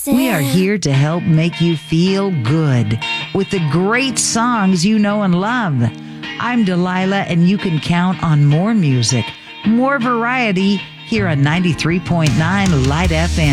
We are here to help make you feel good with the great songs you know and love. I'm Delilah, and you can count on more music, more variety here on 93.9 Light FM.